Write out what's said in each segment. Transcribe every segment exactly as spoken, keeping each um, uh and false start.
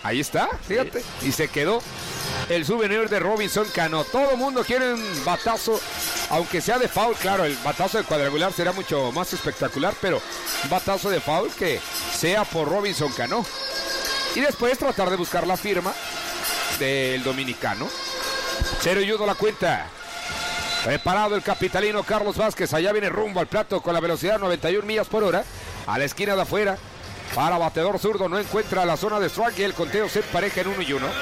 Ahí está, fíjate. Sí. Y se quedó el souvenir de Robinson Cano. Todo el mundo quiere un batazo, aunque sea de foul. Claro, el batazo de cuadrangular será mucho más espectacular, pero un batazo de foul que sea por Robinson Cano. Y después tratar de buscar la firma del dominicano. Cero y uno la cuenta. Preparado el capitalino Carlos Vázquez. Allá viene rumbo al plato con la velocidad noventa y una millas por hora. A la esquina de afuera. Para bateador zurdo, no encuentra la zona de strike y el conteo se empareja en uno y uno.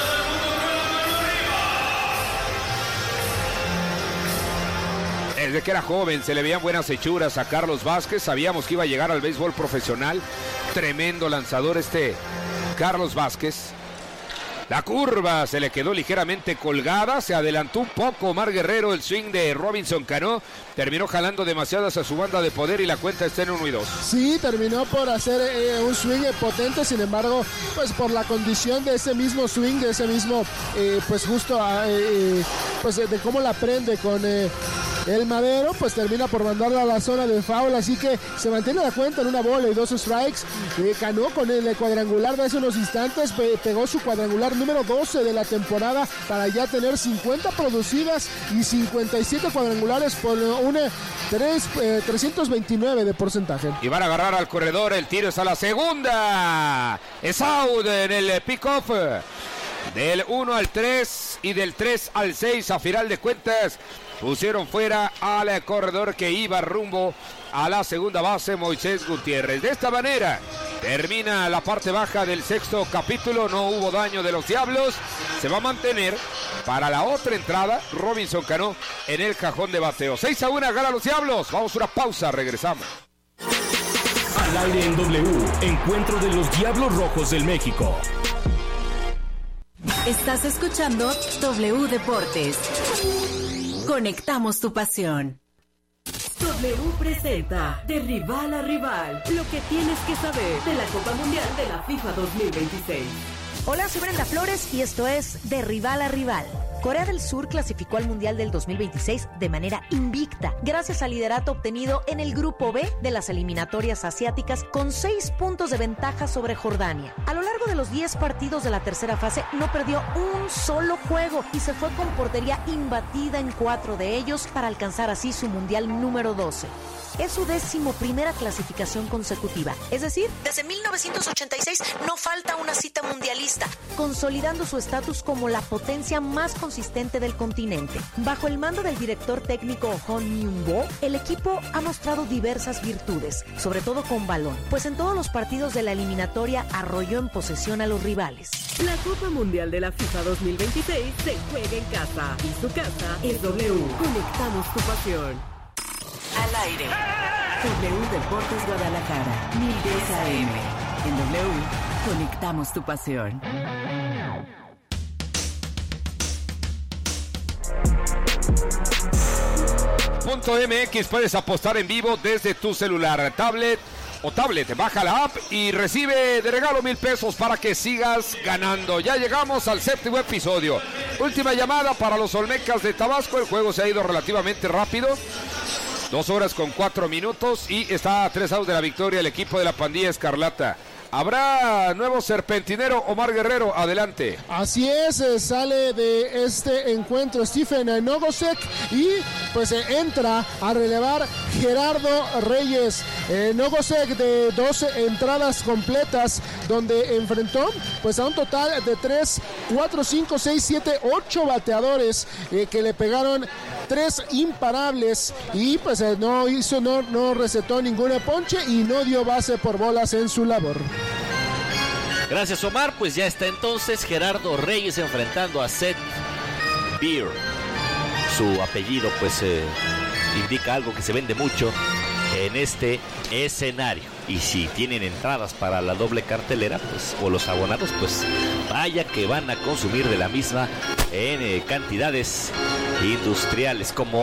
Desde que era joven se le veían buenas hechuras a Carlos Vázquez. Sabíamos que iba a llegar al béisbol profesional. Tremendo lanzador este Carlos Vázquez. La curva se le quedó ligeramente colgada, se adelantó un poco Omar Guerrero, el swing de Robinson Cano, terminó jalando demasiadas a su banda de poder y la cuenta está en uno y dos. Sí, terminó por hacer eh, un swing potente, sin embargo, pues por la condición de ese mismo swing, de ese mismo, eh, pues justo, eh, pues de cómo la prende con... Eh, el Madero, pues termina por mandarla a la zona de foul, así que se mantiene la cuenta en una bola y dos strikes. Eh, Cano con el cuadrangular de hace unos instantes, pe- pegó su cuadrangular número doce de la temporada para ya tener cincuenta producidas y cincuenta y siete cuadrangulares por una tres, eh, trescientos veintinueve de porcentaje. Y van a agarrar al corredor, el tiro es a la segunda. Es out en el pick-off. Del uno al tres y del tres al seis a final de cuentas. Pusieron fuera al corredor que iba rumbo a la segunda base, Moisés Gutiérrez. De esta manera termina la parte baja del sexto capítulo. No hubo daño de los Diablos. Se va a mantener para la otra entrada Robinson Cano en el cajón de bateo. seis a uno gana los Diablos. Vamos a una pausa, regresamos. Al aire en W, encuentro de los Diablos Rojos del México. Estás escuchando W Deportes. Conectamos tu pasión. W presenta De Rival a Rival, lo que tienes que saber de la Copa Mundial de la FIFA dos mil veintiséis. Hola, soy Brenda Flores y esto es De Rival a Rival. Corea del Sur clasificó al Mundial del dos mil veintiséis de manera invicta, gracias al liderato obtenido en el Grupo B de las eliminatorias asiáticas con seis puntos de ventaja sobre Jordania. A lo largo de los diez partidos de la tercera fase no perdió un solo juego y se fue con portería imbatida en cuatro de ellos para alcanzar así su Mundial número doce. Es su décimo primera clasificación consecutiva, es decir, desde mil novecientos ochenta y seis no falta una cita mundialista, consolidando su estatus como la potencia más consistente del continente. Bajo el mando del director técnico Hong Myung-bo, el equipo ha mostrado diversas virtudes, sobre todo con balón, pues en todos los partidos de la eliminatoria arrolló en posesión a los rivales. La Copa Mundial de la FIFA dos mil veintiséis se juega en casa y su casa es W. Conectamos tu pasión. Al aire. W Deportes Guadalajara, mil diez A M. En W, conectamos tu pasión. Punto M X, puedes apostar en vivo desde tu celular, tablet o tablet. Baja la app y recibe de regalo mil pesos para que sigas ganando. Ya llegamos al séptimo episodio. Última llamada para los Olmecas de Tabasco. El juego se ha ido relativamente rápido. Dos horas con cuatro minutos y está a tres outs de la victoria el equipo de la Pandilla Escarlata. Habrá nuevo serpentinero, Omar Guerrero, adelante. Así es, eh, sale de este encuentro Stephen Nogosek y pues eh, entra a relevar Gerardo Reyes. Eh, Nogosek de doce entradas completas, donde enfrentó pues a un total de tres, cuatro, cinco, seis, siete, ocho bateadores eh, que le pegaron tres imparables y pues eh, no hizo, no, no recetó ninguna ponche y no dio base por bolas en su labor. Gracias, Omar. Pues ya está entonces Gerardo Reyes enfrentando a Seth Beer. Su apellido pues eh, indica algo que se vende mucho en este escenario. Y si tienen entradas para la doble cartelera, pues, o los abonados, pues vaya que van a consumir de la misma en eh, cantidades industriales como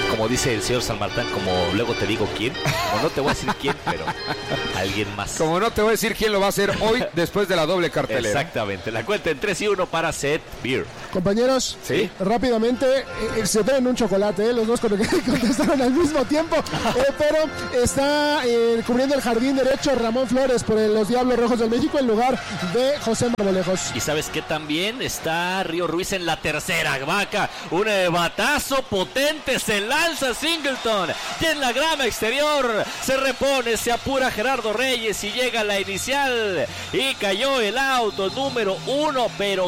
como dice el señor San Martín, como luego te digo quién, como no te voy a decir quién, pero alguien más. Como no te voy a decir quién lo va a hacer hoy después de la doble cartelera. Exactamente, la cuenta en tres y uno para Seth Beer. Compañeros, ¿sí? Rápidamente, eh, se traen un chocolate, eh, los dos contestaron al mismo tiempo, eh, pero está eh, cubriendo el jardín derecho Ramón Flores por el, los Diablos Rojos del México en lugar de José Marmolejos. Y sabes que también está Río Ruiz en la tercera vaca, un eh, batazo potente, se lanza Singleton y en la grama exterior se repone, se apura Gerardo Reyes y llega a la inicial y cayó el auto número uno, pero